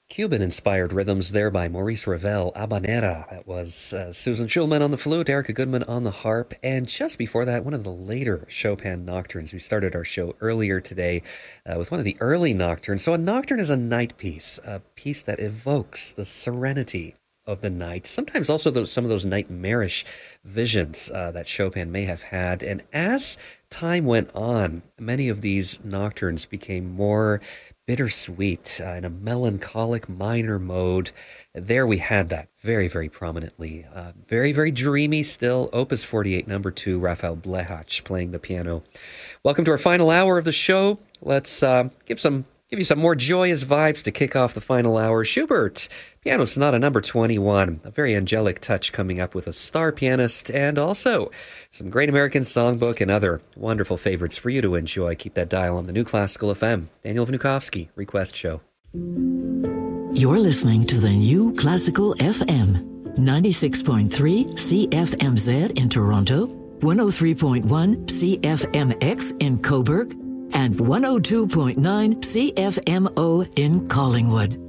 Cuban-inspired rhythms there by Maurice Ravel, Habanera. That was Susan Schulman on the flute, Erica Goodman on the harp, and just before that, one of the later Chopin nocturnes. We started our show earlier today with one of the early nocturnes. So a nocturne is a night piece, a piece that evokes the serenity of the night. Sometimes also some of those nightmarish visions that Chopin may have had. And as time went on, many of these nocturnes became more bittersweet in a melancholic minor mode. There we had that very, very prominently. Very, very dreamy still. Opus 48, number 2, Rafael Blechach playing the piano. Welcome to our final hour of the show. Let's give you some more joyous vibes to kick off the final hour. Schubert, Piano Sonata number 21, a very angelic touch coming up with a star pianist, and also some Great American Songbook and other wonderful favorites for you to enjoy. Keep that dial on the New Classical FM. Daniel Vnukovsky, Request Show. You're listening to the New Classical FM, 96.3 CFMZ in Toronto, 103.1 CFMX in Cobourg, and 102.9 CFMO in Collingwood.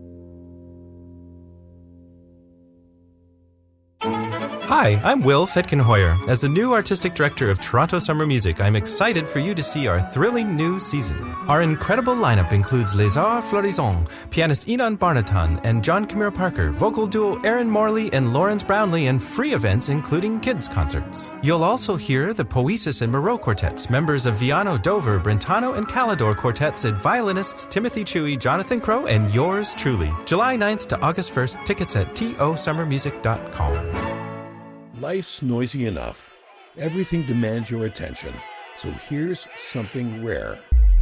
Hi, I'm Will Fetkenhoyer. As the new artistic director of Toronto Summer Music, I'm excited for you to see our thrilling new season. Our incredible lineup includes Les Arts Florissants, pianist Enon Barnaton and John Camille Parker, vocal duo Aaron Morley and Lawrence Brownlee, and free events including kids' concerts. You'll also hear the Poesis and Moreau quartets, members of Viano, Dover, Brentano, and Calidor quartets, and violinists Timothy Chewy, Jonathan Crow, and yours truly. July 9th to August 1st, tickets at tosummermusic.com. Life's noisy enough. Everything demands your attention. So here's something rare.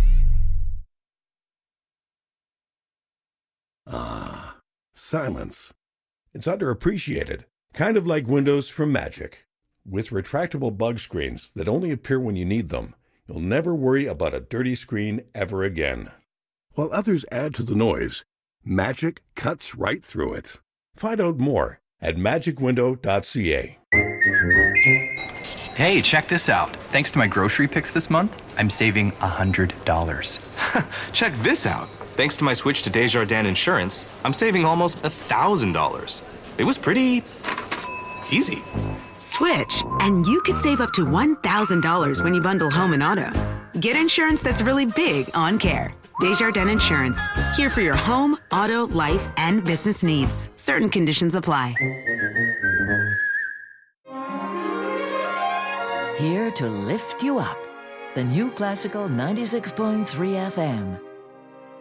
Ah, silence. It's underappreciated, kind of like Windows from Magic. With retractable bug screens that only appear when you need them, you'll never worry about a dirty screen ever again. While others add to the noise, Magic cuts right through it. Find out more at magicwindow.ca. Hey, check this out. Thanks to my grocery picks this month, I'm saving $100. Check this out. Thanks to my switch to Desjardins Insurance, I'm saving almost $1,000. It was pretty easy. Switch, and you could save up to $1,000 when you bundle home and auto. Get insurance that's really big on care. Desjardins Insurance. Here for your home, auto, life, and business needs. Certain conditions apply. Here to lift you up. The New Classical 96.3 FM.